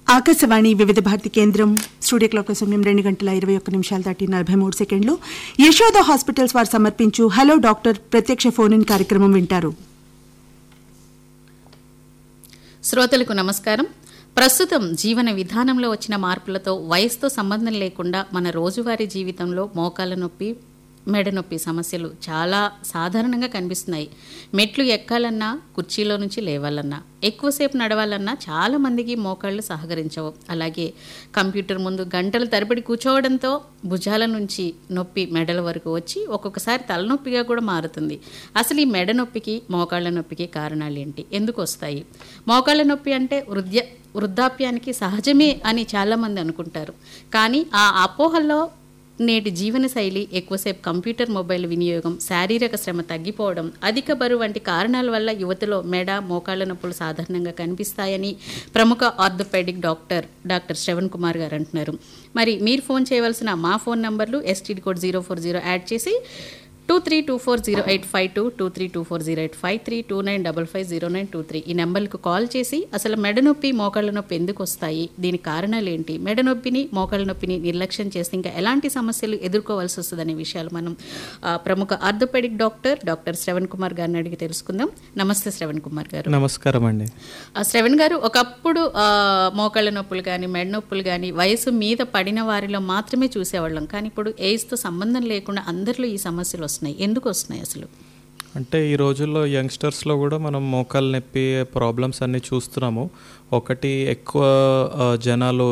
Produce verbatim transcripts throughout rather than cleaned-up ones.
ఆకాశవాణి వివిధ భారతి కేంద్రం studio clock సమయం రెండు గంటల ఇరవై ఒక్క నిమిషాలు దాటి నలభై మూడు సెకండ్లు. యశోద హాస్పిటల్స్ వారు సమర్పించు హలో డాక్టర్ ప్రత్యక్ష ఫోన్ ఇన్ కార్యక్రమం వింటారు. శ్రోతలకు నమస్కారం. ప్రస్తుతం జీవన విధానంలో వచ్చిన మార్పులతో వయసుతో సంబంధం లేకుండా మన రోజువారీ జీవితంలో మోకాళ్ళ నొప్పి, మెడ నొప్పి సమస్యలు చాలా సాధారణంగా కనిపిస్తున్నాయి. మెట్లు ఎక్కాలన్నా, కుర్చీలో నుంచి లేవాలన్నా, ఎక్కువసేపు నడవాలన్నా చాలా మందికి మోకాళ్ళు సహకరించవు. అలాగే కంప్యూటర్ ముందు గంటల తరబడి కూర్చోవడంతో భుజాల నుంచి నొప్పి మెడల వరకు వచ్చి ఒక్కొక్కసారి తలనొప్పిగా కూడా మారుతుంది. అసలు ఈ మెడ నొప్పికి, మోకాళ్ళ నొప్పికి కారణాలు ఏంటి, ఎందుకు వస్తాయి? మోకాళ్ళ నొప్పి అంటే వృద్ధ్య వృద్ధాప్యానికి సహజమే అని చాలామంది అనుకుంటారు. కానీ ఆ అపోహల్లో నేటి జీవనశైలి, ఎక్కువసేపు కంప్యూటర్, మొబైల్ వినియోగం, శారీరక శ్రమ తగ్గిపోవడం, అధిక బరువు వంటి కారణాల వల్ల యువతలో మెడ, మోకాళ్ళ నొప్పులు సాధారణంగా కనిపిస్తాయని ప్రముఖ orthopaedic doctor doctor Shravan Kumar గారు అంటున్నారు. మరి మీరు ఫోన్ చేయవలసిన మా ఫోన్ నంబర్లు STD code zero four zero add చేసి two three two four zero eight five two two three two four zero eight five three two nine double five zero nine two three ఈ నెంబర్లకు call చేసి అసలు మెడ నొప్పి, మోకాళ్ళ నొప్పి ఎందుకు వస్తాయి, దీని కారణాలు ఏంటి, మెడ నొప్పిని, మోకాళ్ళ నొప్పిని నిర్లక్ష్యం చేస్తే ఇంకా ఎలాంటి సమస్యలు ఎదుర్కోవాల్సి వస్తుందనే విషయాలు మనం ప్రముఖ orthopaedic doctor doctor Shravan Kumar గారిని అడిగి తెలుసుకుందాం. నమస్తే శ్రవణ్ కుమార్ గారు. నమస్కారం అండి. శ్రవణ్ గారు, ఒకప్పుడు మోకాళ్ళ నొప్పులు కానీ, మెడ నొప్పులు కానీ వయసు మీద పడిన వారిలో మాత్రమే చూసేవాళ్ళం. కానీ ఇప్పుడు ఏజ్తో సంబంధం లేకుండా అందరిలో ఈ సమస్యలు వస్తున్నాయి. ఎందుకు వస్తున్నాయి అసలు? అంటే ఈ రోజుల్లో యంగ్స్టర్స్లో కూడా మనం మోకాలు నొప్పి ప్రాబ్లమ్స్ అన్నీ చూస్తున్నాము. ఒకటి, ఎక్కువ జనాలు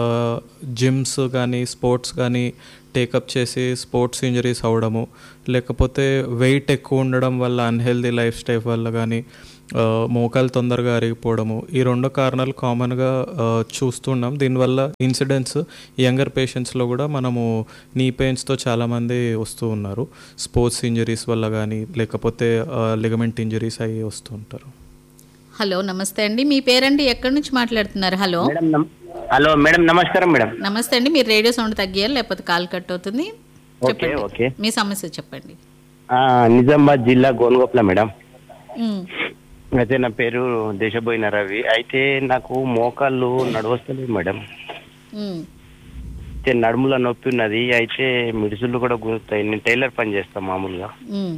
జిమ్స్ కానీ, స్పోర్ట్స్ కానీ టేకప్ చేసి స్పోర్ట్స్ ఇంజరీస్ అవ్వడము, లేకపోతే వెయిట్ ఎక్కువ ఉండడం వల్ల, అన్హెల్దీ లైఫ్ స్టైల్ వల్ల కానీ మోకాలు తొందరగా అరిగిపోవడము, ఈ రెండు కారణాలు కామన్గా చూస్తున్నాం. దీనివల్ల ఇన్సిడెంట్స్ యంగర్ పేషెంట్స్లో కూడా మనము నీ పెయిన్స్తో చాలామంది వస్తూ ఉన్నారు. స్పోర్ట్స్ ఇంజరీస్ వల్ల కానీ, లేకపోతే లిగమెంట్ ఇంజరీస్ అయ్యి వస్తూ ఉంటారు. హలో, నమస్తే అండి. మీ పేరండి, ఎక్కడి నుంచి మాట్లాడుతున్నారు? హలో హలో మేడం, నమస్కారం మేడం. నమస్తే అండి. మీరు రేడియో సౌండ్ తగ్గియాలి, లేకపోతే కాల్ కట్ అవుతుంది. చెప్పండి, మీ సమస్య చెప్పండి. నిజామాబాద్ జిల్లా గోన్గోప్ల మేడం. అయితే నా పేరు దేశబోయిన రవి. అయితే నాకు మోకాళ్ళు నడవస్తలేదు మేడం. అయితే నడుముల నొప్పి ఉన్నది. అయితే మిడిసులు కూడా గుర్తాయి. నేను టైలర్ పని చేస్తాను మామూలుగా.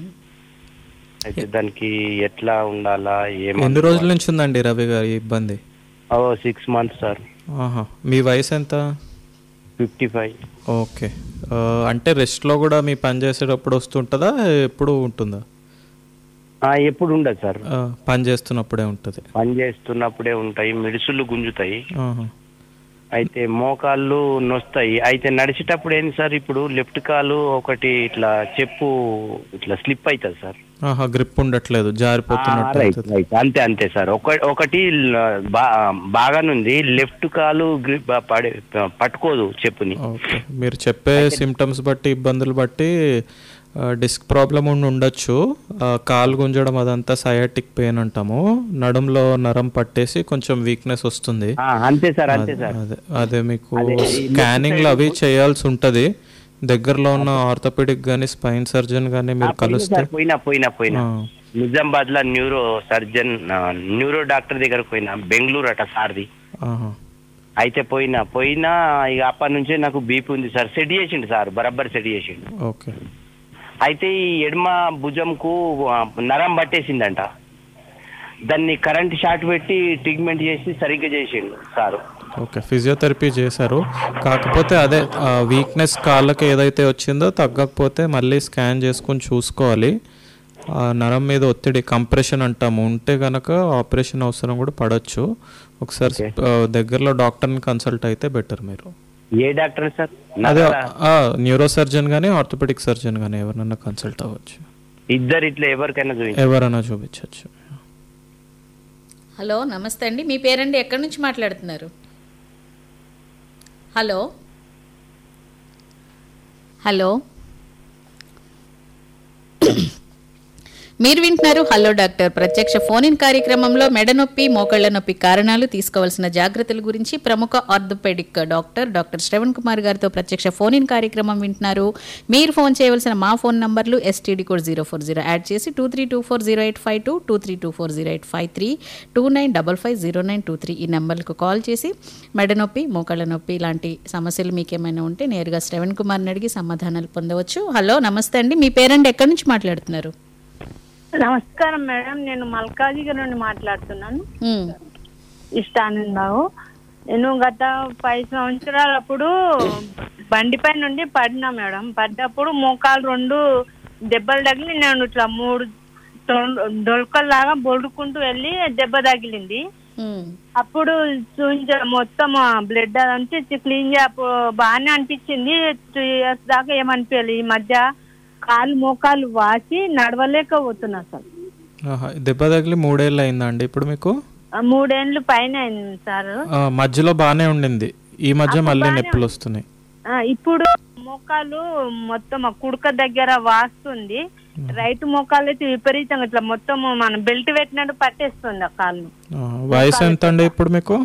అయితే దానికి ఎట్లా ఉండాలా, ఏమో. ఎన్ని రోజుల నుంచి ఉందండి రవి గారి ఇబ్బంది? ఓ సిక్స్ మంత్స్ సార్. మీ వయసు ఎంత? Fifty five. ఓకే. అంటే రెస్ట్లో కూడా మీ పని చేసేటప్పుడు వస్తుంటుందా, ఎప్పుడు ఉంటుందా? ఎప్పుడు ఉండదు సార్. పని చేస్తున్నప్పుడే ఉంటుంది. పని చేస్తున్నప్పుడే ఉంటాయి, మిడిసులు గుంజుతాయి. అయితే మోకాళ్ళు నొస్తాయి. అయితే నడిచేటప్పుడు ఏంటి సార్, ఇప్పుడు లెఫ్ట్ కాలు ఒకటి ఇట్లా చెప్పు ఇట్లా స్లిప్ అవుతుంది సార్. గ్రిప్ ఉండట్లేదు, జారిపోతున్నట్టు. అంతే అంతే సార్. ఒకటి బాగానుంది, లెఫ్ట్ కాలు గ్రిప్ పట్టుకోదు చెప్పుని. మీరు చెప్పే సిమ్టమ్స్ బట్టి, ఇబ్బందులు బట్టి డిస్క్ ప్రాబ్లం ఉండి ఉండొచ్చు. కాలు గుంజడం అదంతా సయాటిక్ పెయిన్ అంటాము. నడుంలో నరం పట్టేసి కొంచెం వీక్నెస్ వస్తుంది. అంతే సార్, అంతే సార్. అదే అదే మీకు స్కానింగ్లు అవి చేయాల్సి ఉంటుంది. దగ్గరలో ఉన్న ఆర్థోపెడిక్ గానీ, స్పైన్ సర్జన్ గానీ మీరు కలిస్తే. పోయినా పోయినా పోయినా నిజామాబాద్ లో న్యూరో సర్జన్, న్యూరో డాక్టర్ దగ్గర పోయినా, బెంగళూరు అట సార్ది. అయితే పోయినా పోయినా ఇక అప్పటి నుంచే నాకు బీపీ ఉంది సార్. సెట్ చేసిండు సార్, బరాబర్ సెట్ చేసిండు. ఓకే. అయితే ఈ ఎడమ భుజంకు నరం పట్టేసిందంట. దాన్ని కరెంట్ షాట్ పెట్టి ట్రీట్మెంట్ చేసి సరిగ్గా చేసిండు సారు. ఓకే, ఫిజియోథెరపీ చేశారు. కాకపోతే అదే వీక్నెస్ కాళ్ళకి ఏదైతే వచ్చిందో తగ్గకపోతే మళ్ళీ స్కాన్ చేసుకొని చూసుకోవాలి. నరం మీద ఒత్తిడి, కంప్రెషన్ అంటాము, ఉంటే కనుక ఆపరేషన్ అవసరం కూడా పడవచ్చు. ఒకసారి దగ్గరలో డాక్టర్ని కన్సల్ట్ అయితే బెటర్. మీరు ఏ డాక్టర్ సార్? అదే న్యూరో సర్జన్ గానీ, ఆర్థోపెడిక్ సర్జన్ గానీ ఎవరైనా కన్సల్ట్ అవ్వచ్చు. ఇద్దరు ఇట్లా ఎవరికైనా ఎవరైనా చూపించవచ్చు. హలో, నమస్తే అండి. మీ పేరండి, ఎక్కడి నుంచి మాట్లాడుతున్నారు? హలో హలో మీరు వింటున్నారు హలో డాక్టర్ ప్రత్యక్ష ఫోన్ ఇన్ కార్యక్రమంలో మెడ నొప్పి మోకాళ్ల నొప్పి కారణాలు తీసుకోవాల్సిన జాగ్రత్తల గురించి ప్రముఖ orthopaedic doctor doctor Shravan Kumar గారితో ప్రత్యక్ష ఫోన్ ఇన్ కార్యక్రమం వింటున్నారు. మీరు ఫోన్ చేయవలసిన మా ఫోన్ నంబర్లు STD code zero four zero add చేసి two three two four zero eight five two two three two four zero eight five three two nine double five zero nine two three ఈ నెంబర్లకు call చేసి మెడ నొప్పి మోకాళ్ల నొప్పి ఇలాంటి సమస్యలు మీకేమైనా ఉంటే నేరుగా శ్రవణ్ కుమార్ని అడిగి సమాధానాలు పొందవచ్చు. హలో నమస్తే అండి, మీ పేరెంట్ ఎక్కడి నుంచి మాట్లాడుతున్నారు? నమస్కారం మేడం, నేను మల్కాజిగిరి నుండి మాట్లాడుతున్నాను. ఇష్టానందరావు. నేను గత పది సంవత్సరాలప్పుడు బండిపై నుండి పడినా మేడం. పడ్డప్పుడు మోకాలు రెండు దెబ్బలు తగిలి నేను ఇట్లా మూడు దొలకల్లాగా బొడుకుంటూ వెళ్ళి దెబ్బ తగిలింది. అప్పుడు చూంచ మొత్తం బ్లడ్ అదంతా క్లీన్ చే బాగానే అనిపించింది. టూ ఇయర్స్ దాకా ఏమనిపించాలి. ఈ మధ్య కాలు మోకాలు వాసి నడవలేకపోతున్నా సార్. దెబ్బ తగిలి మూడేళ్ళు అయిందా అండి ఇప్పుడు మీకు? మూడేళ్ళు పైన అయింది సార్. మధ్యలో బానే ఉండింది, ఈ మధ్య మళ్ళీ నొప్పులు వస్తున్నాయి. ఇప్పుడు మోకాలు మొత్తం కుడక దగ్గర వాస్తుంది. రైట్ మోకాలు అయితే విపరీతంగా ఇట్లా మొత్తం మనం బెల్ట్ పెట్టినట్టు పట్టేస్తుంది ఆ కాలు. వయసు ఎంత అండి ఇప్పుడు మీకు?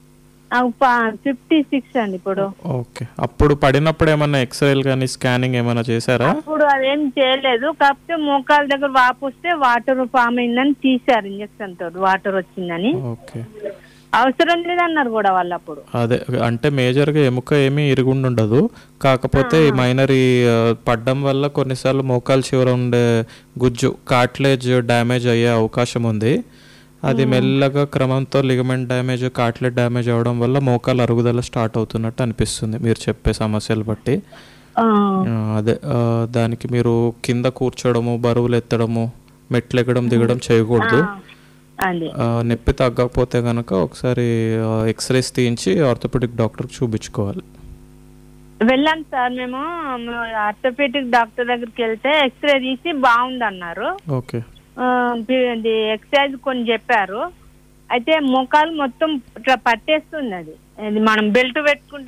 ఫిఫ్టీ సిక్స్ అండి ఇప్పుడు. ఓకే. అప్పుడు పడినప్పుడు ఏమన్నా ఎక్స్రేలు కానీ స్కానింగ్ ఏమైనా చేశారా? అప్పుడు అదేం చేయలేదు, కాకపోతే మోకాల దగ్గర వాపు వస్తే వాటర్ ఫామ్ అయిందని తీసారు ఇంజక్షన్ తోటి, వాటర్ వచ్చిందని. ఓకే. అవసరం లేదన్నారు కూడా వాళ్ళు అప్పుడు. అదే అంటే మేజర్ గా ఎముక ఏమీ ఇరుగుండదు, కాకపోతే మైనర్ పడ్డం వల్ల కొన్నిసార్లు మోకాలు చివర ఉండే గుజ్జు కార్టిలేజ్ డ్యామేజ్ అయ్యే అవకాశం ఉంది. అది మెల్లగా క్రమంతో లిగమెంట్ డ్యామేజ్ కార్టిలేజ్ డ్యామేజ్ అవడం వల్ల మోకాలు అరుగుదల స్టార్ట్ అవుతున్నట్టు అనిపిస్తుంది మీరు చెప్పే సమస్యలు బట్టి. అదే దానికి మీరు కింద కూర్చోడము, బరువులు ఎత్తడము, మెట్లు ఎక్కడం దిగడం చేయకూడదు. నొప్పి తగ్గకపోతే కనుక ఒకసారి ఎక్స్రేస్ తీయించి ఆర్థోపెడిక్ డాక్టర్ చూపించుకోవాలి. వెళ్ళాను సార్ మేము ఆర్థోపెడిక్ డాక్టర్ దగ్గరికి వెళ్తే ఎక్స్రే తీసి బాగుంది అన్నారు. ఓకే. ఎక్సర్సైజ్ కొన్ని చెప్పారు. అయితే మోకాలు మొత్తం ఇట్లా పట్టేస్తుంది, అది మనం బెల్ట్ పెట్టుకుంటే